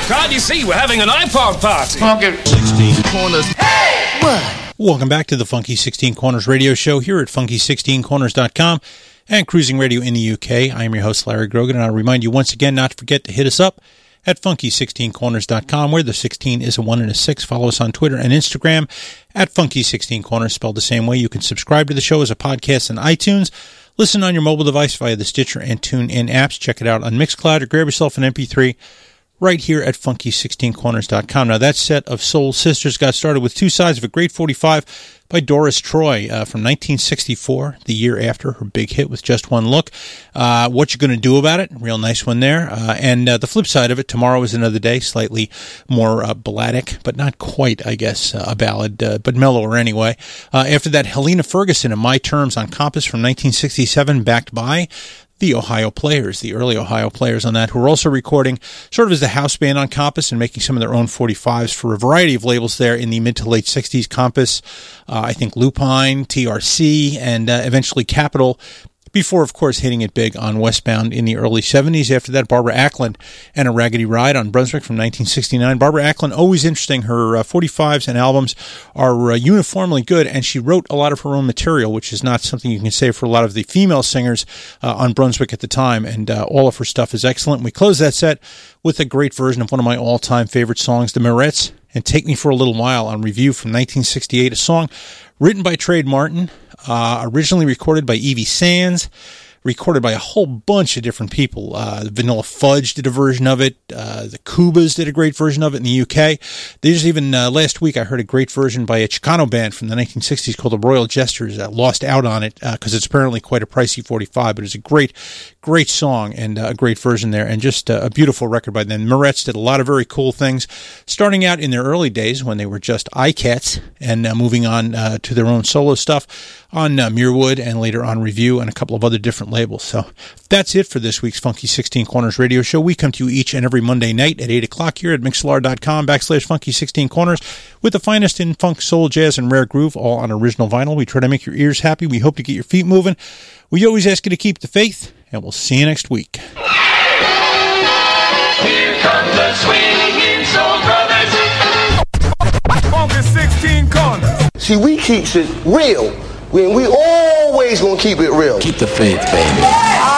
Can't you see we're having an iPod party? Funky 16 Corners. Hey! What? Welcome back to the Funky 16 Corners radio show here at funky16corners.com and Cruising Radio in the UK. I am your host, Larry Grogan, and I'll remind you once again not to forget to hit us up at funky16corners.com, where the 16 is a 1 and a 6. Follow us on Twitter and Instagram at funky16corners, spelled the same way. You can subscribe to the show as a podcast on iTunes. Listen on your mobile device via the Stitcher and TuneIn apps. Check it out on Mixcloud or grab yourself an MP3 right here at funky16corners.com. Now, that set of Soul Sisters got started with two sides of a great 45 by Doris Troy from 1964, the year after her big hit with Just One Look. What You Gonna Do About It? Real nice one there. And the flip side of it, Tomorrow Is Another Day, slightly more balladic, but not quite, I guess, a ballad, but mellower anyway. After that, Helena Ferguson and My Terms on Compass from 1967, backed by the Ohio Players, the early Ohio Players on that, who were also recording sort of as the house band on Compass and making some of their own 45s for a variety of labels there in the mid to late 60s. Compass, I think Lupine, TRC, and eventually Capitol, before, of course, hitting it big on Westbound in the early 70s. After that, Barbara Acklin and A Raggedy Ride on Brunswick from 1969. Barbara Acklin, always interesting. Her 45s and albums are uniformly good, and she wrote a lot of her own material, which is not something you can say for a lot of the female singers on Brunswick at the time, and all of her stuff is excellent. We close that set with a great version of one of my all-time favorite songs, The Mirettes, and Take Me for a Little While on Review from 1968, a song written by Trade Martin, originally recorded by Evie Sands, recorded by a whole bunch of different people. Vanilla Fudge did a version of it. The Kubas did a great version of it in the UK. There's even, last week, I heard a great version by a Chicano band from the 1960s called the Royal Jesters. Lost out on it because it's apparently quite a pricey 45, but it's a great, great song and a great version there, and just a beautiful record by them. Mirettes did a lot of very cool things, starting out in their early days when they were just iCats and moving on to their own solo stuff on Muirwood and later on Review and a couple of other different labels. So that's it for this week's Funky 16 Corners radio show. We come to you each and every Monday night at 8 o'clock here at Mixlr.com/Funky 16 Corners with the finest in funk, soul, jazz, and rare groove, all on original vinyl. We try to make your ears happy. We hope to get your feet moving. We always ask you to keep the faith, and we'll see you next week. Here come the swinging soul brothers. Funky 16 Corners. See, we keeps it real. We always gonna keep it real. Keep the faith, baby.